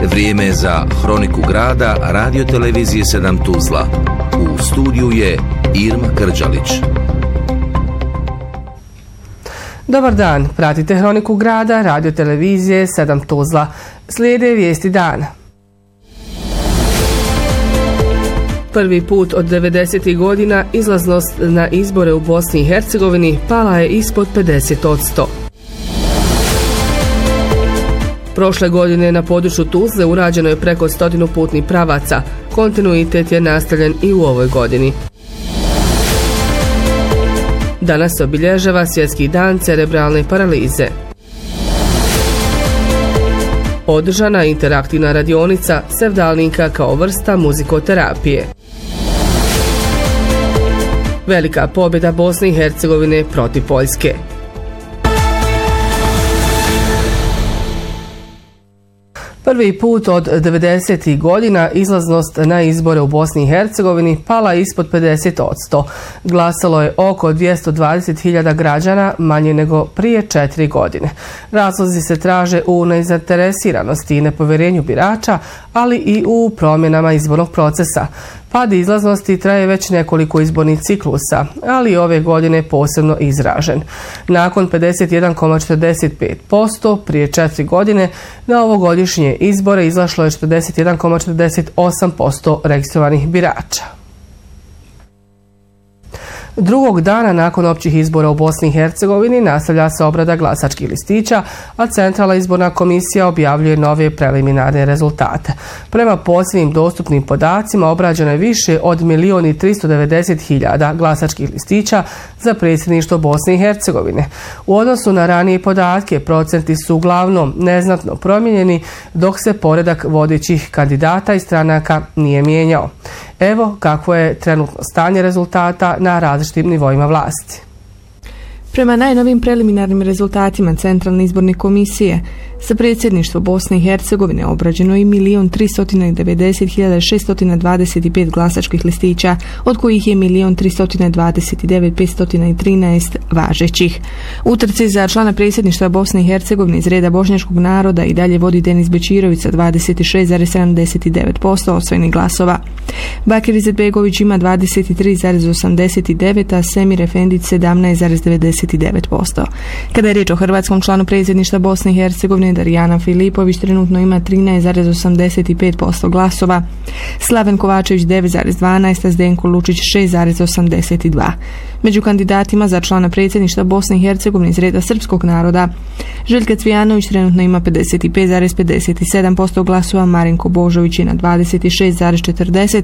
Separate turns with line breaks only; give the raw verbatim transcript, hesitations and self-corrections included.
Vrijeme je za Hroniku grada Radio Televizije sedam Tuzla. U studiju je Irma Krđalić.
Dobar dan, pratite Hroniku grada Radio Televizije sedam Tuzla. Slijede vijesti dana. Prvi put od devedesetih godina izlaznost na izbore u Bosni i Hercegovini pala je ispod pedeset posto. Prošle godine na području Tuzle urađeno je preko stotinu putnih pravaca. Kontinuitet je nastavljen i u ovoj godini. Danas se obilježava Svjetski dan cerebralne paralize. Održana interaktivna radionica sevdalnika kao vrsta muzikoterapije. Velika pobjeda Bosne i Hercegovine protiv Poljske. Prvi put od devedesetih godina izlaznost na izbore u Bosni i Hercegovini pala ispod pedeset posto. Glasalo je oko dvjesto dvadeset hiljada građana, manje nego prije četiri godine. Razlozi se traže u nezainteresiranosti i nepovjerenju birača, ali i u promjenama izbornog procesa. Pad izlaznosti traje već nekoliko izbornih ciklusa, ali ove godine posebno izražen. Nakon pedeset jedan zarez četrdeset pet posto prije četiri godine na ovogodišnje izbore izašlo je četrdeset jedan zarez četrdeset osam posto registrovanih birača. Drugog dana nakon općih izbora u Bosni i Hercegovini nastavlja se obrada glasačkih listića, a Centralna izborna komisija objavljuje nove preliminarne rezultate. Prema posljednjim dostupnim podacima obrađeno je više od milion i tristo devedeset hiljada glasačkih listića za predsjedništvo Bosne i Hercegovine. U odnosu na ranije podatke procenti su uglavnom neznatno promijenjeni, dok se poredak vodećih kandidata i stranaka nije mijenjao. Evo kakvo je trenutno stanje rezultata na različitim nivoima vlasti.
Prema najnovim preliminarnim rezultatima Centralne izborne komisije, za predsjedništvo Bosne i Hercegovine obrađeno je milion tristo devedeset hiljada šesto dvadeset pet glasačkih listića, od kojih je milion tristo dvadeset devet hiljada petsto trinaest važećih. U trci za člana predsjedništva Bosne i Hercegovine iz reda bošnjačkog naroda i dalje vodi Denis Bećirović sa dvadeset šest zarez sedamdeset devet posto osvojenih glasova. Bakir Izetbegović ima dvadeset tri zarez osamdeset devet, a Semir Efendić sedamnaest zarez devedeset devet posto. Kada je riječ o hrvatskom članu predsjedništva Bosne i Hercegovine, Darijana Filipović trenutno ima trinaest zarez osamdeset pet posto glasova, Slaven Kovačević devet zarez dvanaest, a Zdenko Lučić šest zarez osamdeset dva. Među kandidatima za člana predsjedništva Bosne i Hercegovine iz reda srpskog naroda, Željka Cvijanović trenutno ima pedeset pet zarez pedeset sedam posto glasova, Marinko Božović je na dvadeset šest zarez četrdeset,